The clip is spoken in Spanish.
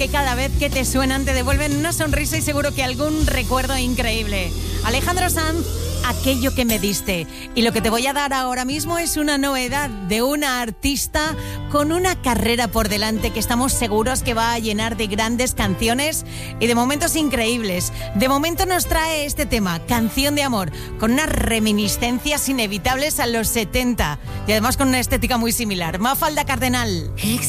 que cada vez que te suenan te devuelven una sonrisa y seguro que algún recuerdo increíble. Alejandro Sanz, Aquello que me diste. Y lo que te voy a dar ahora mismo es una novedad de una artista con una carrera por delante que estamos seguros que va a llenar de grandes canciones y de momentos increíbles. De momento nos trae este tema, Canción de Amor, con unas reminiscencias inevitables a los 70 y además con una estética muy similar. Mafalda Cardenal.